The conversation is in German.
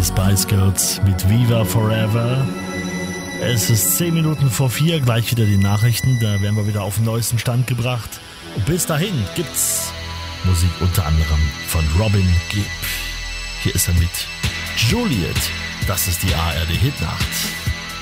die Spice Girls mit Viva Forever. Es ist 10 Minuten vor 4, gleich wieder die Nachrichten, da werden wir wieder auf den neuesten Stand gebracht. Bis dahin gibt's Musik unter anderem von Robin Gibb. Hier ist er mit Juliet, das ist die ARD Hitnacht.